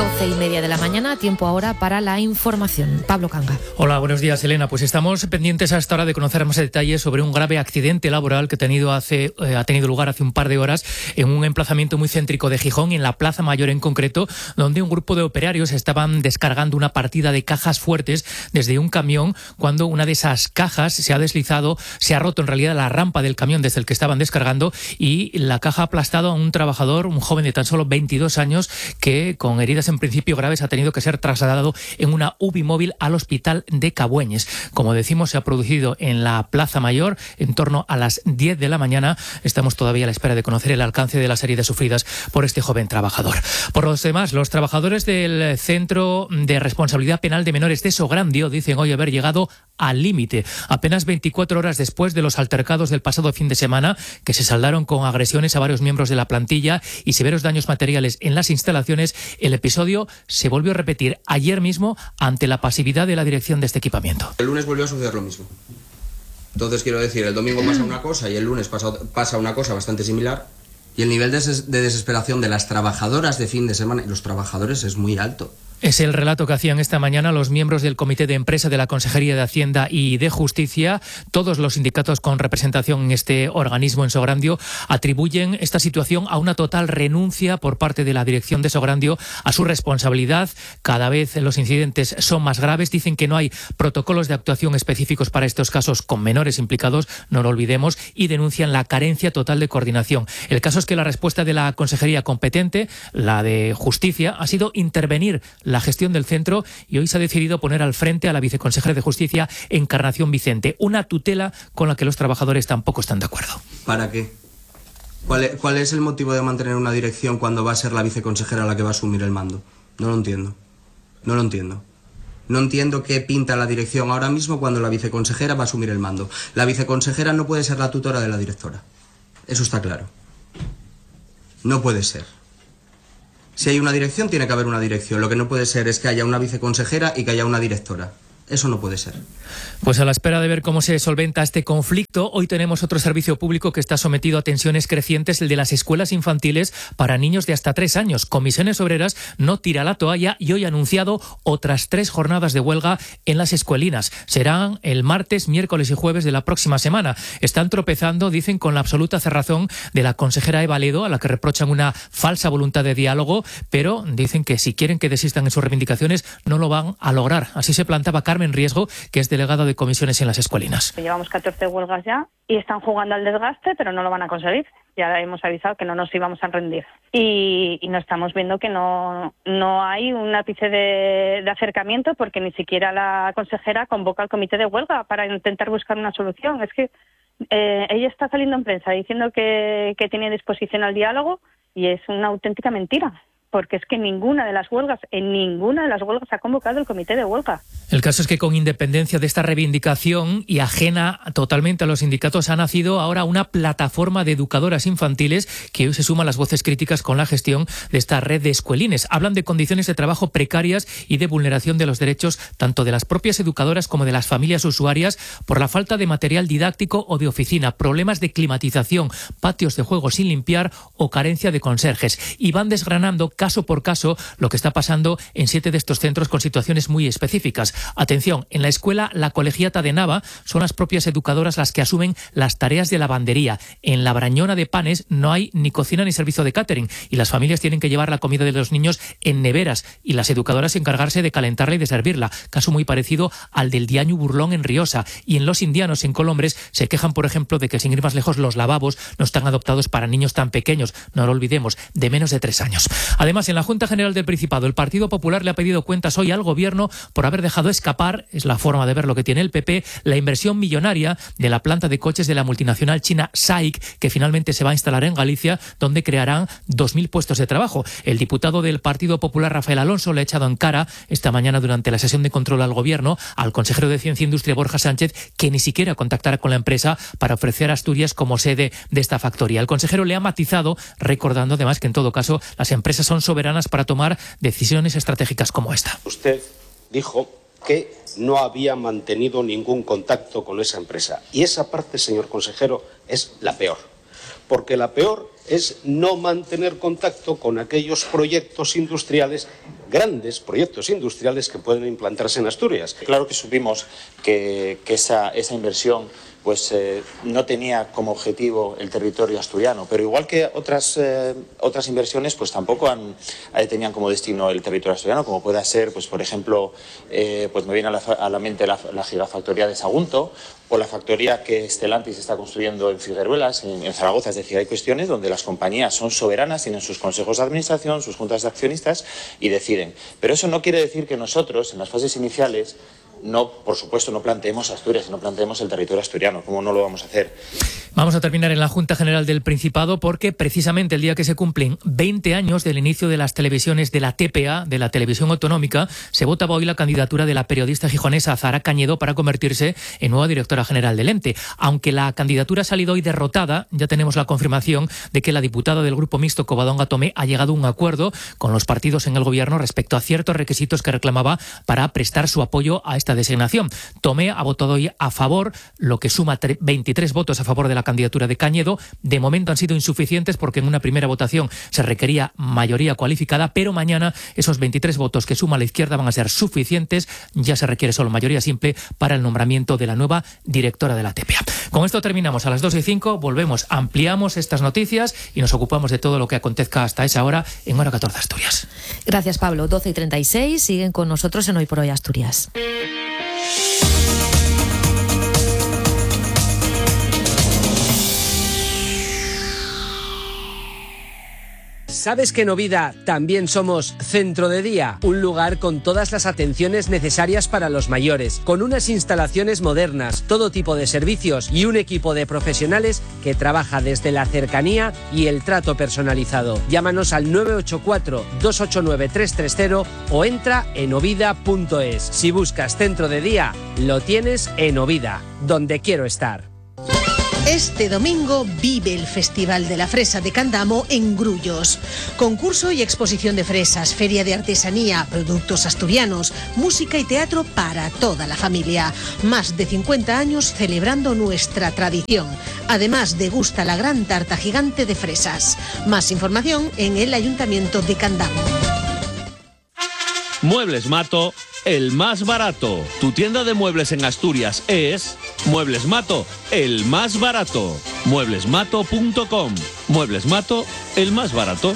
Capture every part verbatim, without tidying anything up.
doce y media de la mañana, tiempo ahora para la información. Pablo Canga. Hola, buenos días, Elena. Pues estamos pendientes hasta ahora de conocer más detalles sobre un grave accidente laboral que ha tenido, hace, eh, ha tenido lugar hace un par de horas en un emplazamiento muy céntrico de Gijón, en la Plaza Mayor en concreto, donde un grupo de operarios estaban descargando una partida de cajas fuertes desde un camión, cuando una de esas cajas se ha deslizado, se ha roto en realidad la rampa del camión desde el que estaban descargando, y la caja ha aplastado a un trabajador, un joven de tan solo veintidós años, que con heridas en principio graves ha tenido que ser trasladado en una U B I móvil al hospital de Cabueñes. Como decimos, se ha producido en la Plaza Mayor en torno a las diez de la mañana. Estamos todavía a la espera de conocer el alcance de las heridas sufridas por este joven trabajador. Por los demás, los trabajadores del Centro de Responsabilidad Penal de Menores de Sograndio dicen hoy haber llegado al límite. Apenas veinticuatro horas después de los altercados del pasado fin de semana, que se saldaron con agresiones a varios miembros de la plantilla y severos daños materiales en las instalaciones, el episodio se volvió a repetir ayer mismo ante la pasividad de la dirección de este equipamiento. El lunes volvió a suceder lo mismo. Entonces, quiero decir, el domingo pasa una cosa y el lunes pasa, pasa una cosa bastante similar, y el nivel de, des- de desesperación de las trabajadoras de fin de semana y los trabajadores es muy alto. Es el relato que hacían esta mañana los miembros del Comité de Empresa de la Consejería de Hacienda y de Justicia. Todos los sindicatos con representación en este organismo en Sograndio atribuyen esta situación a una total renuncia por parte de la dirección de Sograndio a su responsabilidad. Cada vez los incidentes son más graves. Dicen que no hay protocolos de actuación específicos para estos casos con menores implicados, no lo olvidemos, y denuncian la carencia total de coordinación. El caso es que la respuesta de la consejería competente, la de Justicia, ha sido intervenir la gestión del centro, y hoy se ha decidido poner al frente a la viceconsejera de Justicia, Encarnación Vicente, una tutela con la que los trabajadores tampoco están de acuerdo. ¿Para qué? ¿Cuál es, cuál es el motivo de mantener una dirección cuando va a ser la viceconsejera la que va a asumir el mando? No lo entiendo. No lo entiendo. No entiendo qué pinta la dirección ahora mismo cuando la viceconsejera va a asumir el mando. La viceconsejera no puede ser la tutora de la directora. Eso está claro. No puede ser. Si hay una dirección, tiene que haber una dirección. Lo que no puede ser es que haya una viceconsejera y que haya una directora. Eso no puede ser. Pues a la espera de ver cómo se solventa este conflicto, hoy tenemos otro servicio público que está sometido a tensiones crecientes, el de las escuelas infantiles para niños de hasta tres años. Comisiones Obreras no tira la toalla y hoy ha anunciado otras tres jornadas de huelga en las escuelinas. Serán el martes, miércoles y jueves de la próxima semana. Están tropezando, dicen, con la absoluta cerrazón de la consejera Eva Ledo, a la que reprochan una falsa voluntad de diálogo, pero dicen que si quieren que desistan en sus reivindicaciones no lo van a lograr. Así se plantaba Carmen Riesgo, que es delegada de comisiones en las escuelinas. Llevamos catorce huelgas ya y están jugando al desgaste, pero no lo van a conseguir. Ya hemos avisado que no nos íbamos a rendir. Y, y no estamos viendo que no, no hay un ápice de, de acercamiento, porque ni siquiera la consejera convoca al comité de huelga para intentar buscar una solución. Es que eh, ella está saliendo en prensa diciendo que, que tiene disposición al diálogo, y es una auténtica mentira, porque es que ninguna de las huelgas, en ninguna de las huelgas ha convocado el comité de huelga. El caso es que, con independencia de esta reivindicación y ajena totalmente a los sindicatos, ha nacido ahora una plataforma de educadoras infantiles que hoy se suma a las voces críticas con la gestión de esta red de escuelines. Hablan de condiciones de trabajo precarias y de vulneración de los derechos tanto de las propias educadoras como de las familias usuarias por la falta de material didáctico o de oficina, problemas de climatización, patios de juego sin limpiar o carencia de conserjes. Y van desgranando caso por caso lo que está pasando en siete de estos centros con situaciones muy específicas. Atención, en la escuela La Colegiata de Nava son las propias educadoras las que asumen las tareas de lavandería. En la Brañona de Panes no hay ni cocina ni servicio de catering, y las familias tienen que llevar la comida de los niños en neveras y las educadoras encargarse de calentarla y de servirla. Caso muy parecido al del Diaño Burlón en Riosa. Y en Los Indianos, en Colombres, se quejan, por ejemplo, de que, sin ir más lejos, los lavabos no están adoptados para niños tan pequeños, no lo olvidemos, de menos de tres años. Además, en la Junta General del Principado, el Partido Popular le ha pedido cuentas hoy al Gobierno por haber dejado escapar, es la forma de ver lo que tiene el P P, la inversión millonaria de la planta de coches de la multinacional china S A I C, que finalmente se va a instalar en Galicia, donde crearán dos mil puestos de trabajo. El diputado del Partido Popular, Rafael Alonso, le ha echado en cara esta mañana durante la sesión de control al Gobierno al consejero de Ciencia e Industria, Borja Sánchez, que ni siquiera contactara con la empresa para ofrecer a Asturias como sede de esta factoría. El consejero le ha matizado, recordando además que en todo caso las empresas son soberanas para tomar decisiones estratégicas como esta. Usted dijo que no había mantenido ningún contacto con esa empresa. Y esa parte, señor consejero, es la peor. Porque la peor es no mantener contacto con aquellos proyectos industriales grandes proyectos industriales que pueden implantarse en Asturias. Claro que supimos que, que esa, esa inversión pues eh, no tenía como objetivo el territorio asturiano, pero igual que otras eh, otras inversiones, pues tampoco han, eh, tenían como destino el territorio asturiano, como pueda ser, pues por ejemplo, eh, pues me viene a la, a la mente la, la gigafactoría de Sagunto o la factoría que Stellantis está construyendo en Figueruelas, en, en Zaragoza. Es decir, hay cuestiones donde las compañías son soberanas, tienen sus consejos de administración, sus juntas de accionistas y deciden. Pero eso no quiere decir que nosotros, en las fases iniciales, no, por supuesto, no planteemos Asturias, no planteemos el territorio asturiano. ¿Cómo no lo vamos a hacer? Vamos a terminar en la Junta General del Principado porque precisamente el día que se cumplen veinte años del inicio de las televisiones de la T P A, de la televisión autonómica, se votaba hoy la candidatura de la periodista gijonesa Zahara Cañedo para convertirse en nueva directora general del ente. Aunque la candidatura ha salido hoy derrotada, ya tenemos la confirmación de que la diputada del Grupo Mixto Covadonga Tomé ha llegado a un acuerdo con los partidos en el gobierno respecto a ciertos requisitos que reclamaba para prestar su apoyo a esta designación. Tomé ha votado hoy a favor, lo que suma veintitrés votos a favor de la candidatura de Cañedo. De momento han sido insuficientes porque en una primera votación se requería mayoría cualificada, pero mañana esos veintitrés votos que suma la izquierda van a ser suficientes. Ya se requiere solo mayoría simple para el nombramiento de la nueva directora de la T P A. Con esto terminamos a las dos y cinco, volvemos, ampliamos estas noticias y nos ocupamos de todo lo que acontezca hasta esa hora en Hora catorce Asturias. Gracias, Pablo. doce y treinta y seis, siguen con nosotros en Hoy por Hoy Asturias. ¿Sabes que en Ovida también somos centro de día? Un lugar con todas las atenciones necesarias para los mayores, con unas instalaciones modernas, todo tipo de servicios y un equipo de profesionales que trabaja desde la cercanía y el trato personalizado. Llámanos al nueve ocho cuatro, dos ocho nueve, tres tres cero o entra en ovida punto es. Si buscas centro de día, lo tienes en Ovida, donde quiero estar. Este domingo vive el Festival de la Fresa de Candamo en Grullos. Concurso y exposición de fresas, feria de artesanía, productos asturianos, música y teatro para toda la familia. Más de cincuenta años celebrando nuestra tradición. Además, degusta la gran tarta gigante de fresas. Más información en el Ayuntamiento de Candamo. Muebles Mato, el más barato. Tu tienda de muebles en Asturias es Muebles Mato, el más barato. muebles mato punto com. Muebles Mato, el más barato.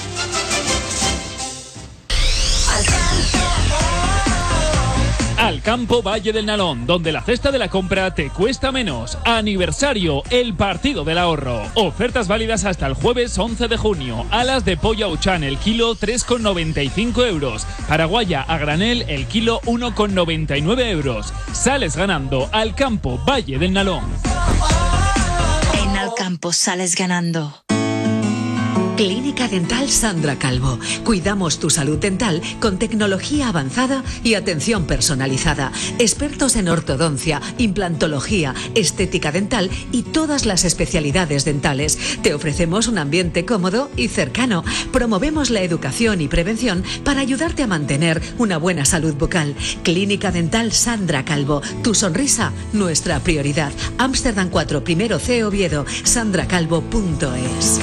Al campo Valle del Nalón, donde la cesta de la compra te cuesta menos. Aniversario, el partido del ahorro. Ofertas válidas hasta el jueves once de junio. Alas de pollo Auchan, el kilo tres con noventa y cinco euros. Paraguaya a granel, el kilo uno con noventa y nueve euros. Sales ganando. Al campo Valle del Nalón. En Al campo sales ganando. Clínica Dental Sandra Calvo. Cuidamos tu salud dental con tecnología avanzada y atención personalizada. Expertos en ortodoncia, implantología, estética dental y todas las especialidades dentales. Te ofrecemos un ambiente cómodo y cercano. Promovemos la educación y prevención para ayudarte a mantener una buena salud bucal. Clínica Dental Sandra Calvo. Tu sonrisa, nuestra prioridad. Ámsterdam cuatro, primero C, Oviedo. sandra calvo punto es.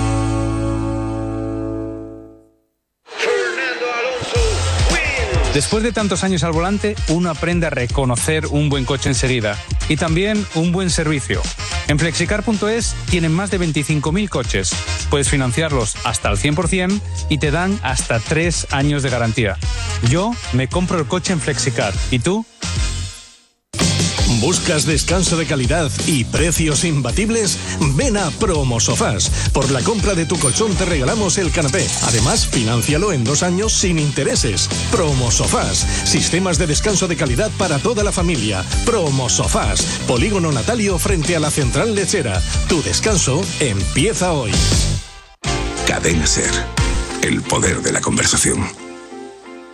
Después de tantos años al volante, uno aprende a reconocer un buen coche enseguida y también un buen servicio. En flexicar punto es tienen más de veinticinco mil coches. Puedes financiarlos hasta el cien por ciento y te dan hasta tres años de garantía. Yo me compro el coche en Flexicar. ¿Y tú? ¿Buscas descanso de calidad y precios imbatibles? Ven a Promosofás. Por la compra de tu colchón te regalamos el canapé. Además, financialo en dos años sin intereses. Promosofás. Sistemas de descanso de calidad para toda la familia. Promosofás. Polígono Natalio frente a la Central Lechera. Tu descanso empieza hoy. Cadena Ser. El poder de la conversación.